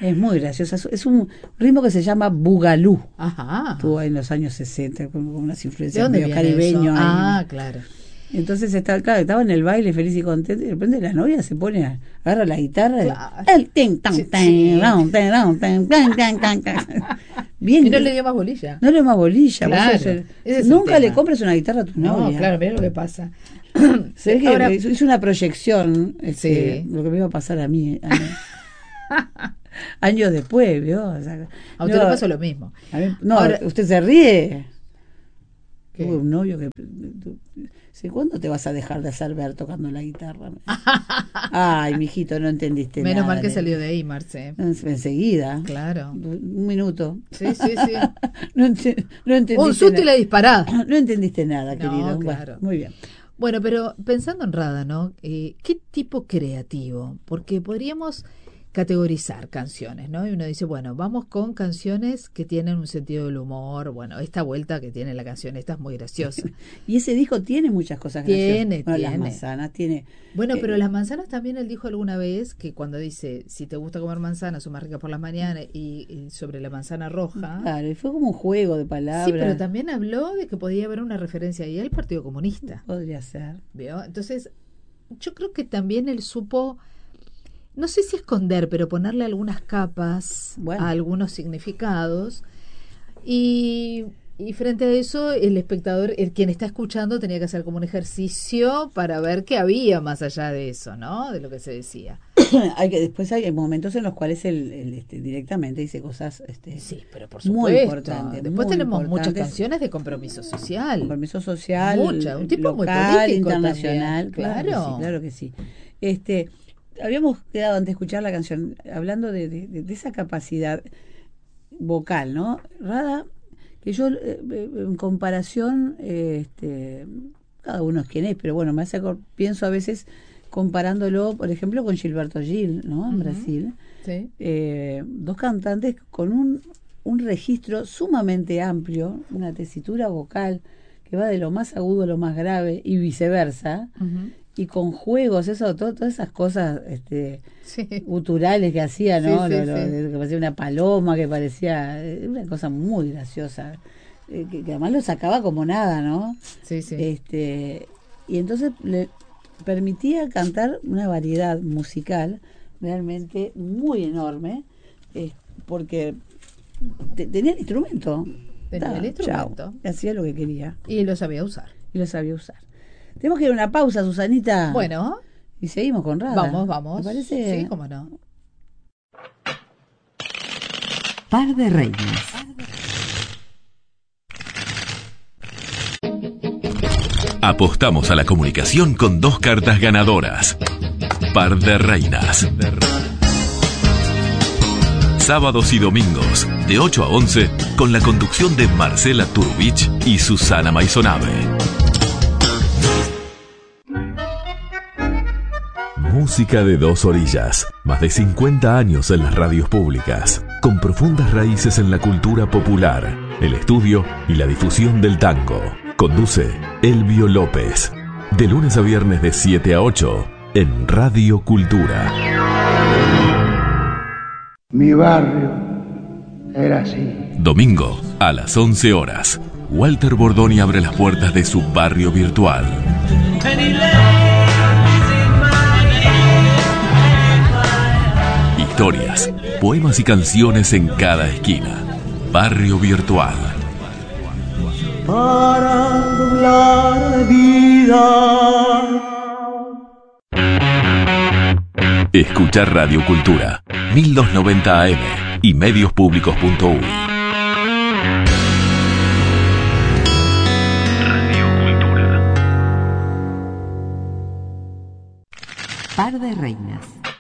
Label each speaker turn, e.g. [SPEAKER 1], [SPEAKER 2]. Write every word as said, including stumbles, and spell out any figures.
[SPEAKER 1] Es muy graciosa. Es un ritmo que se llama bugalú.
[SPEAKER 2] Ajá.
[SPEAKER 1] Estuvo ahí en los años sesenta con unas influencias
[SPEAKER 2] ¿De dónde
[SPEAKER 1] medio
[SPEAKER 2] viene
[SPEAKER 1] caribeño.
[SPEAKER 2] eso?
[SPEAKER 1] Ahí.
[SPEAKER 2] Ah, claro.
[SPEAKER 1] Entonces está, claro, estaba en el baile feliz y contento y de repente la novia se pone a agarra la guitarra
[SPEAKER 2] Claro.
[SPEAKER 1] y el ting tan
[SPEAKER 2] Sí,
[SPEAKER 1] tan
[SPEAKER 2] sí.
[SPEAKER 1] tan tan tan tan tan tan tan. Bien.
[SPEAKER 2] Y no le dio más bolilla.
[SPEAKER 1] No le dio más bolilla.
[SPEAKER 2] Claro,
[SPEAKER 1] Vos, o sea,
[SPEAKER 2] ese es el
[SPEAKER 1] nunca le
[SPEAKER 2] tema.
[SPEAKER 1] compres una guitarra a tu
[SPEAKER 2] No,
[SPEAKER 1] novia.
[SPEAKER 2] claro, mira lo que pasa.
[SPEAKER 1] Se ve que
[SPEAKER 2] Ahora-
[SPEAKER 1] hizo hizo una proyección, este,
[SPEAKER 2] Sí.
[SPEAKER 1] lo que me iba a pasar a mí años, años después, ¿vio? O sea,
[SPEAKER 2] A usted
[SPEAKER 1] no,
[SPEAKER 2] le pasó lo mismo.
[SPEAKER 1] a mí- no,
[SPEAKER 2] Ahora-
[SPEAKER 1] usted se ríe.
[SPEAKER 2] ¿Qué?
[SPEAKER 1] Tuve un novio que... ¿Sí, ¿cuándo te vas a dejar de hacer ver tocando la guitarra? Ay, mijito, no entendiste
[SPEAKER 2] Menos
[SPEAKER 1] nada.
[SPEAKER 2] mal que
[SPEAKER 1] le-
[SPEAKER 2] salió de ahí, Marce.
[SPEAKER 1] Enseguida.
[SPEAKER 2] Claro.
[SPEAKER 1] Un minuto.
[SPEAKER 2] Sí, sí, sí.
[SPEAKER 1] no, ente- no entendiste
[SPEAKER 2] Un susto y
[SPEAKER 1] nada.
[SPEAKER 2] la disparada.
[SPEAKER 1] No entendiste nada,
[SPEAKER 2] No,
[SPEAKER 1] querido.
[SPEAKER 2] claro.
[SPEAKER 1] Bueno, muy bien.
[SPEAKER 2] Bueno, pero pensando en Rada, ¿no? Eh, ¿Qué tipo creativo? Porque podríamos categorizar canciones, ¿no? Y uno dice, bueno, vamos con canciones que tienen un sentido del humor. Bueno, esta vuelta que tiene la canción, esta es muy graciosa.
[SPEAKER 1] Y ese disco tiene muchas cosas
[SPEAKER 2] Tiene,
[SPEAKER 1] graciosas. Bueno, Las
[SPEAKER 2] tiene.
[SPEAKER 1] manzanas, tiene...
[SPEAKER 2] Bueno,
[SPEAKER 1] eh,
[SPEAKER 2] pero las manzanas también él dijo alguna vez que cuando dice, si te gusta comer manzanas, son más ricas por las mañanas, y, y sobre la manzana roja.
[SPEAKER 1] Claro, y fue como un juego de palabras.
[SPEAKER 2] Sí, pero también habló de que podía haber una referencia ahí al Partido Comunista.
[SPEAKER 1] Podría ser.
[SPEAKER 2] ¿Vio? Entonces, yo creo que también él supo, no sé si esconder, pero ponerle algunas capas
[SPEAKER 1] Bueno.
[SPEAKER 2] a algunos significados. Y, y frente a eso, el espectador, el quien está escuchando, tenía que hacer como un ejercicio para ver qué había más allá de eso, ¿no? De lo que se decía.
[SPEAKER 1] hay que Después hay momentos en los cuales él, él, este, directamente dice cosas este,
[SPEAKER 2] Sí, pero por
[SPEAKER 1] muy
[SPEAKER 2] supuesto.
[SPEAKER 1] importantes.
[SPEAKER 2] Después
[SPEAKER 1] muy
[SPEAKER 2] tenemos muchas
[SPEAKER 1] importantes.
[SPEAKER 2] canciones de compromiso social.
[SPEAKER 1] Compromiso social,
[SPEAKER 2] Mucha, un tipo muy
[SPEAKER 1] local,
[SPEAKER 2] político
[SPEAKER 1] internacional.
[SPEAKER 2] también,
[SPEAKER 1] Claro, que
[SPEAKER 2] claro.
[SPEAKER 1] sí, claro que sí. Este, habíamos quedado antes de escuchar la canción hablando de, de, de esa capacidad vocal, ¿no? Rada, que yo eh, en comparación, eh, este, cada uno es quien es, pero bueno, me hace acor- pienso a veces comparándolo, por ejemplo, con Gilberto Gil, ¿no? En
[SPEAKER 2] Ujú.
[SPEAKER 1] Brasil.
[SPEAKER 2] Sí.
[SPEAKER 1] Eh, dos cantantes con un, un registro sumamente amplio, una tesitura vocal que va de lo más agudo a lo más grave y viceversa,
[SPEAKER 2] Ujú.
[SPEAKER 1] y con juegos, eso, todo, todas esas cosas este,
[SPEAKER 2] Sí.
[SPEAKER 1] guturales que hacía, ¿no?
[SPEAKER 2] Sí, sí,
[SPEAKER 1] Lo- lo-
[SPEAKER 2] sí.
[SPEAKER 1] de- que parecía una paloma, que parecía eh, una cosa muy graciosa, eh, que, que además lo sacaba como nada, ¿no?
[SPEAKER 2] Sí, sí.
[SPEAKER 1] Este, y entonces le permitía cantar una variedad musical realmente muy enorme, eh, porque te- tenía el instrumento.
[SPEAKER 2] Tenía el
[SPEAKER 1] Ta,
[SPEAKER 2] instrumento.
[SPEAKER 1] chao, hacía lo que quería
[SPEAKER 2] Y lo sabía usar.
[SPEAKER 1] y lo sabía usar. Tenemos que ir a una pausa, Susanita.
[SPEAKER 2] Bueno,
[SPEAKER 1] Y seguimos con Rada.
[SPEAKER 2] vamos, vamos.
[SPEAKER 1] ¿Te parece?
[SPEAKER 2] Sí, cómo no.
[SPEAKER 3] Par de reinas.
[SPEAKER 4] Apostamos a la comunicación con dos cartas ganadoras. Par de reinas. Sábados y domingos, de ocho a once, con la conducción de Marcela Turbich y Susana Maisonave. Música de dos orillas. Más de cincuenta años en las radios públicas. Con profundas raíces en la cultura popular, el estudio y la difusión del tango. Conduce Elvio López. De lunes a viernes de siete a ocho en Radio Cultura.
[SPEAKER 5] Mi barrio era así.
[SPEAKER 4] Domingo a las once horas. Walter Bordoni abre las puertas de su barrio virtual. Historias, poemas y canciones en cada esquina. Barrio Virtual.
[SPEAKER 5] Para doblar de vida.
[SPEAKER 4] Escucha Radio Cultura, mil doscientos noventa A M y mediospublicos punto u y. Radio Cultura.
[SPEAKER 3] Par de reinas.